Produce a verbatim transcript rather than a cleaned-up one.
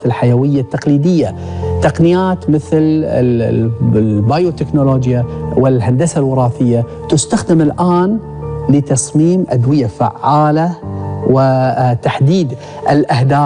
الحيوية التقليدية. تقنيات مثل البايوتكنولوجيا والهندسة الوراثية تستخدم الآن لتصميم أدوية فعالة وتحديد الأهداف